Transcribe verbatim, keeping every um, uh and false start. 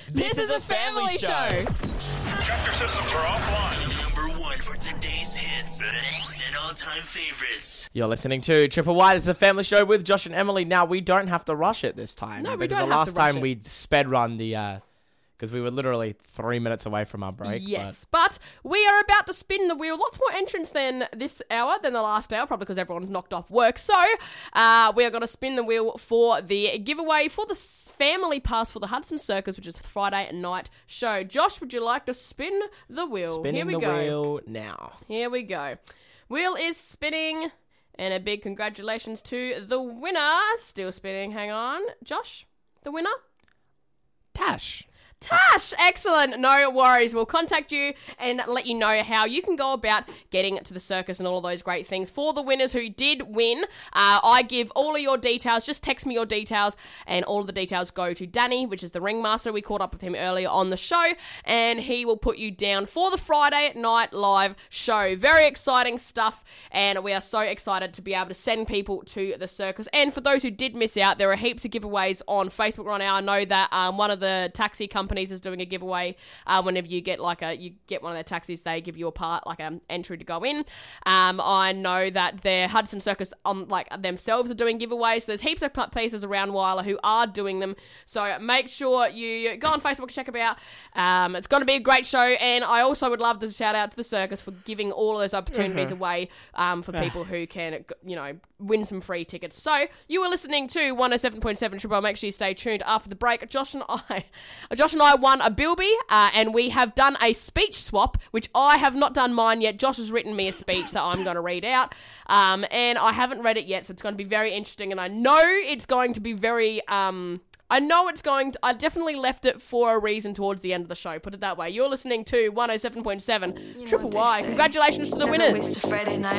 This, this is a family, family show. show. Chapter systems are offline. Number one for today's hits and all-time favorites. You're listening to Triple Y. This is a family show with Josh and Emily. Now, we don't have to rush it this time. No, we because don't the have last to rush time it. we sped run the... Uh, because we were literally three minutes away from our break. Yes, but. but we are about to spin the wheel. Lots more entrants than this hour, than the last hour, probably because everyone's knocked off work. So, uh, we are going to spin the wheel for the giveaway for the family pass for the Hudson Circus, which is Friday night show. Josh, would you like to spin the wheel? Spinning Here we the go. wheel now. Here we go. Wheel is spinning, and a big congratulations to the winner. Still spinning, hang on. Josh, the winner? Tash. Tash, excellent. No worries. We'll contact you and let you know how you can go about getting to the circus and all of those great things. For the winners who did win, uh, I give all of your details. Just text me your details, and all of the details go to Danny, which is the ringmaster. We caught up with him earlier on the show, and he will put you down for the Friday night live show. Very exciting stuff, and we are so excited to be able to send people to the circus. And for those who did miss out, there are heaps of giveaways on Facebook right now. I know that um, one of the taxi companies is doing a giveaway. Uh, whenever you get like a, you get one of their taxis, they give you a part, like an entry to go in. Um, I know that their Hudson Circus, um, like themselves, are doing giveaways. So there's heaps of places around Wyler who are doing them. So make sure you go on Facebook and check them out. Um, it's going to be a great show, and I also would love to shout out to the circus for giving all of those opportunities uh-huh. away um, for people who can, you know, win some free tickets. So you were listening to one oh seven point seven Triple. Make sure you stay tuned after the break. Josh and I, Josh and I won a Bilby, uh, and we have done a speech swap, which I have not done mine yet. Josh has written me a speech that I'm going to read out, um, and I haven't read it yet, so it's going to be very interesting, and I know it's going to be very... Um, I know it's going to... I definitely left it for a reason towards the end of the show, put it that way. You're listening to one oh seven point seven Triple Y. Congratulations to the winners.